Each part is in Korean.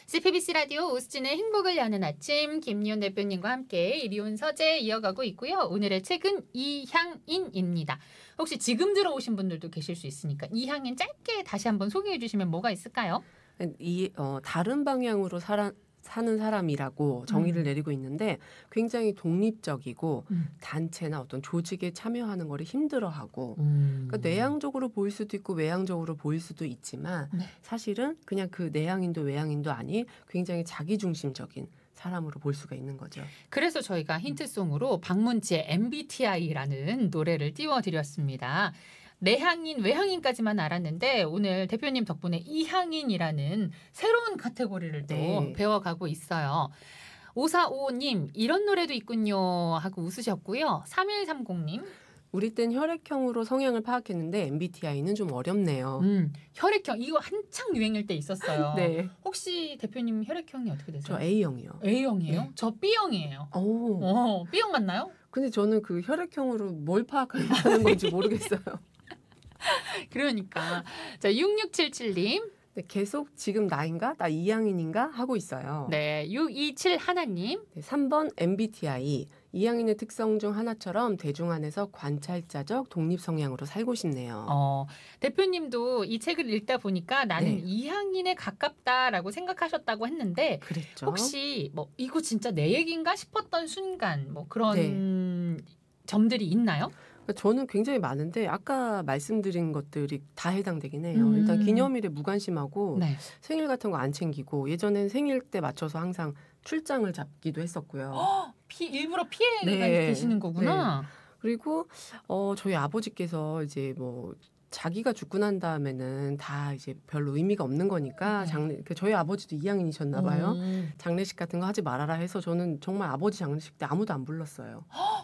CPBC 라디오 오수진의 행복을 여는 아침 김리온 대표님과 함께 이리온 서재 이어가고 있고요. 오늘의 책은 이향인입니다. 혹시 지금 들어오신 분들도 계실 수 있으니까 이향인 짧게 다시 한번 소개해 주시면 뭐가 있을까요? 다른 방향으로 사는 사람이라고 정의를 내리고 있는데 굉장히 독립적이고 단체나 어떤 조직에 참여하는 거를 힘들어하고 그러니까 내향적으로 보일 수도 있고 외향적으로 보일 수도 있지만 네. 사실은 그냥 그 내향인도 외향인도 아닌 굉장히 자기중심적인 사람으로 볼 수가 있는 거죠. 그래서 저희가 힌트송으로 박문치의 MBTI라는 노래를 띄워드렸습니다. 내향인, 외향인까지만 알았는데 오늘 대표님 덕분에 이향인이라는 새로운 카테고리를 또 네. 배워가고 있어요. 5455님 이런 노래도 있군요 하고 웃으셨고요. 3130님 우리 땐 혈액형으로 성향을 파악했는데 MBTI는 좀 어렵네요. 혈액형 이거 한창 유행일 때 있었어요. 네. 혹시 대표님 혈액형이 어떻게 되세요? 저 A형이요. A형이에요? 네. 저 B형이에요. 오. B형 맞나요? 근데 저는 그 혈액형으로 뭘 파악하는 건지 모르겠어요. 그러니까. 자, 6677님. 네, 계속 지금 나인가? 나 이향인인가? 하고 있어요. 네, 627 하나님. 네, 3번 MBTI. 이향인의 특성 중 하나처럼 대중 안에서 관찰자적 독립 성향으로 살고 싶네요. 대표님도 이 책을 읽다 보니까 나는 네. 이향인에 가깝다라고 생각하셨다고 했는데 그랬죠. 혹시 뭐 이거 진짜 내 얘기인가 싶었던 순간 뭐 그런 네. 점들이 있나요? 저는 굉장히 많은데 아까 말씀드린 것들이 다 해당되긴 해요. 일단 기념일에 무관심하고 네. 생일 같은 거 안 챙기고 예전엔 생일 때 맞춰서 항상 출장을 잡기도 했었고요. 일부러 피해 네. 계시는 거구나. 그리고 저희 아버지께서 이제 뭐 자기가 죽고 난 다음에는 다 이제 별로 의미가 없는 거니까 저희 아버지도 이향인이셨나 봐요. 장례식 같은 거 하지 말아라 해서 저는 정말 아버지 장례식 때 아무도 안 불렀어요.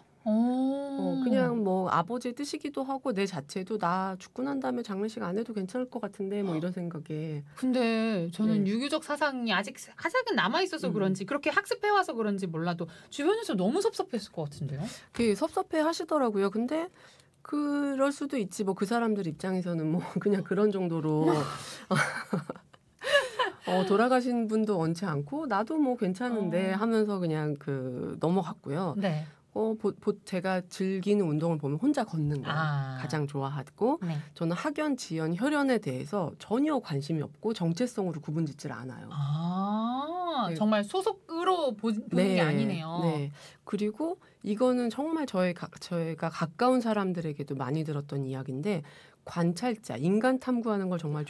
그냥 뭐 아버지의 뜻이기도 하고 내 자체도 나 죽고 난 다음에 장례식 안 해도 괜찮을 것 같은데 뭐 이런 생각에. 근데 저는 네. 유교적 사상이 아직은 남아있어서 그런지 그렇게 학습해와서 그런지 몰라도 주변에서 너무 섭섭했을 것 같은데요. 그게 섭섭해 하시더라고요. 근데 그럴 수도 있지. 뭐 그 사람들 입장에서는 뭐 그냥 그런 정도로 돌아가신 분도 원치 않고 나도 뭐 괜찮은데 하면서 그냥 넘어갔고요. 네. 제가 즐기는 운동을 보면 혼자 걷는 거 가장 좋아하고 네. 저는 학연, 지연, 혈연에 대해서 전혀 관심이 없고 정체성으로 구분짓질 않아요. 네. 정말 소속으로 보는 게 아니네요. 네. 그리고 이거는 정말 저희가 가까운 사람들에게도 많이 들었던 이야기인데 관찰자, 인간 탐구하는 걸 정말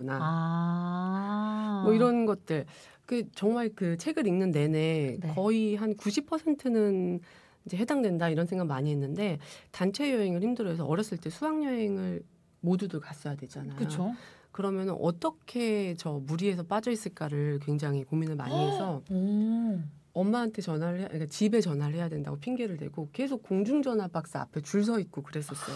좋아하는구나. 뭐 이런 것들. 정말 그 책을 읽는 내내 거의 한 90%는 이제 해당된다 이런 생각 많이 했는데 단체 여행을 힘들어해서 어렸을 때 수학여행을 모두들 갔어야 되잖아요. 그렇죠. 그러면 어떻게 저 무리에서 빠져 있을까를 굉장히 고민을 많이 해서 엄마한테 그러니까 집에 전화를 해야 된다고 핑계를 대고 계속 공중전화 박스 앞에 줄 서 있고 그랬었어요.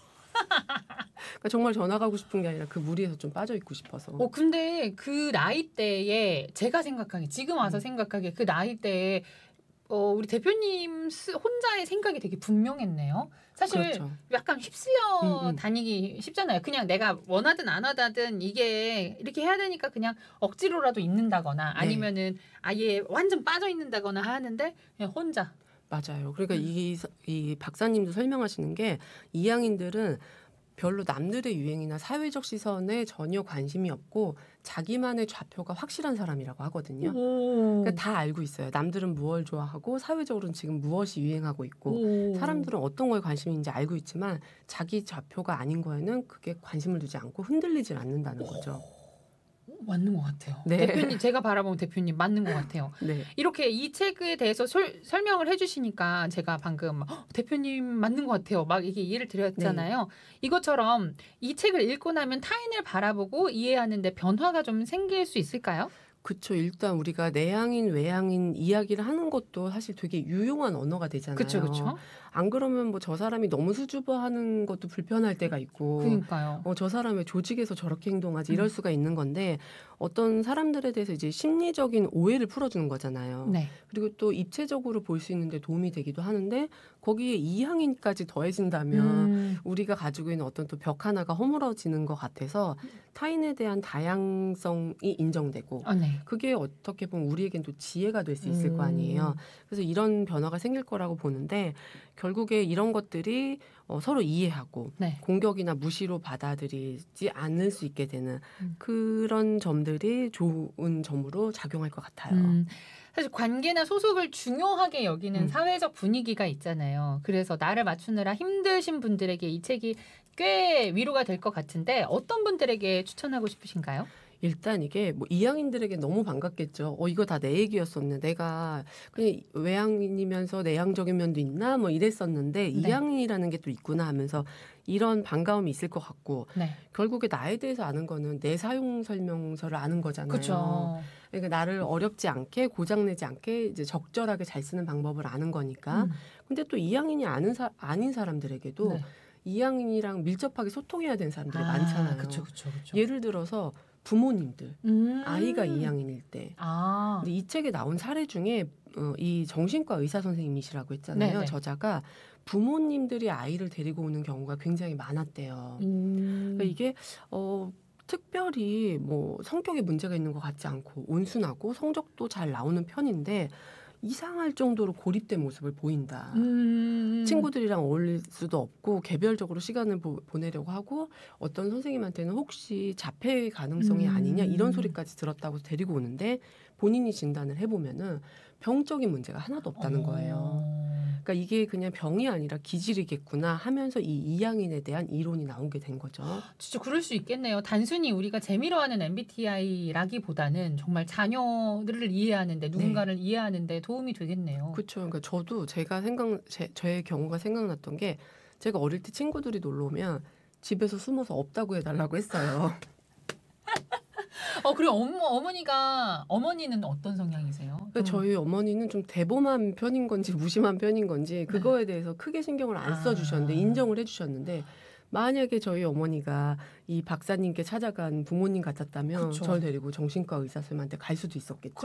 그러니까 정말 전화 가고 싶은 게 아니라 그 무리에서 좀 빠져 있고 싶어서. 근데 그 나이대에 제가 생각하기에 지금 와서 생각하기에 그 나이대에 우리 대표님 혼자의 생각이 되게 분명했네요. 사실 그렇죠. 약간 휩쓸려 다니기 쉽잖아요. 그냥 내가 원하든 안 하든 이게 이렇게 해야 되니까 그냥 억지로라도 있는다거나 아니면은 아예 완전 빠져 있는다거나 하는데 그냥 혼자. 맞아요. 그러니까 이 박사님도 설명하시는 게 이향인들은 별로 남들의 유행이나 사회적 시선에 전혀 관심이 없고 자기만의 좌표가 확실한 사람이라고 하거든요. 그러니까 다 알고 있어요. 남들은 무엇을 좋아하고 사회적으로는 지금 무엇이 유행하고 있고 사람들은 어떤 거에 관심이 있는지 알고 있지만 자기 좌표가 아닌 거에는 그게 관심을 두지 않고 흔들리질 않는다는 거죠. 맞는 것 같아요. 네. 대표님 제가 바라본 대표님 맞는 것 같아요. 네. 이렇게 이 책에 대해서 설명을 해주시니까 제가 방금 대표님 맞는 것 같아요. 막 이게 이해를 드렸잖아요. 이것처럼 이 책을 읽고 나면 타인을 바라보고 이해하는데 변화가 좀 생길 수 있을까요? 그렇죠. 일단 우리가 내향인, 외향인 이야기를 하는 것도 사실 되게 유용한 언어가 되잖아요. 그렇죠. 안 그러면 뭐 저 사람이 너무 수줍어하는 것도 불편할 때가 있고, 그러니까요. 저 사람의 조직에서 저렇게 행동하지 이럴 수가 있는 건데 어떤 사람들에 대해서 이제 심리적인 오해를 풀어주는 거잖아요. 네. 그리고 또 입체적으로 볼 수 있는데 도움이 되기도 하는데 거기에 이향인까지 더해진다면 우리가 가지고 있는 어떤 또 벽 하나가 허물어지는 것 같아서 타인에 대한 다양성이 인정되고 네. 그게 어떻게 보면 우리에겐 또 지혜가 될 수 있을 거 아니에요. 그래서 이런 변화가 생길 거라고 보는데 결국에 이런 것들이 서로 이해하고 네. 공격이나 무시로 받아들이지 않을 수 있게 되는 그런 점들이 좋은 점으로 작용할 것 같아요. 사실 관계나 소속을 중요하게 여기는 사회적 분위기가 있잖아요. 그래서 나를 맞추느라 힘드신 분들에게 이 책이 꽤 위로가 될 것 같은데 어떤 분들에게 추천하고 싶으신가요? 일단 이게 뭐 이향인들에게 너무 반갑겠죠. 이거 다 내 얘기였었네. 내가 그냥 외향인이면서 내향적인 면도 있나 뭐 이랬었는데 이향인이라는 게 또 있구나 하면서 이런 반가움이 있을 것 같고 네. 결국에 나에 대해서 아는 거는 내 사용 설명서를 아는 거잖아요. 그렇죠. 그러니까 나를 어렵지 않게 고장내지 않게 이제 적절하게 잘 쓰는 방법을 아는 거니까. 근데 또 이향인이 아닌 사람들에게도 네. 이향인이랑 밀접하게 소통해야 되는 사람들이 많잖아요. 그렇죠. 예를 들어서 부모님들, 아이가 이향인일 때. 근데 이 책에 나온 사례 중에 이 정신과 의사 선생님이시라고 했잖아요. 네네. 저자가 부모님들이 아이를 데리고 오는 경우가 굉장히 많았대요. 그러니까 이게 특별히 뭐 성격에 문제가 있는 것 같지 않고 온순하고 성적도 잘 나오는 편인데 이상할 정도로 고립된 모습을 보인다. 친구들이랑 어울릴 수도 없고 개별적으로 시간을 보내려고 하고 어떤 선생님한테는 혹시 자폐 가능성이 아니냐 이런 소리까지 들었다고 데리고 오는데 본인이 진단을 해보면은 병적인 문제가 하나도 없다는 거예요. 그러니까 이게 그냥 병이 아니라 기질이겠구나 하면서 이 이향인에 대한 이론이 나오게 된 거죠. 진짜 그럴 수 있겠네요. 단순히 우리가 재미로 하는 MBTI라기보다는 정말 자녀들을 이해하는데 누군가를 이해하는데 도움이 되겠네요. 그렇죠. 그러니까 저도 저의 경우가 생각났던 게 제가 어릴 때 친구들이 놀러 오면 집에서 숨어서 없다고 해달라고 했어요. 그리고 어머니는 어떤 성향이세요? 그러니까 저희 어머니는 좀 대범한 편인 건지 무심한 편인 건지 그거에 대해서 크게 신경을 안 써주셨는데 인정을 해주셨는데 만약에 저희 어머니가 이 박사님께 찾아간 부모님 같았다면 그쵸. 저를 데리고 정신과 의사 선생님한테 갈 수도 있었겠죠.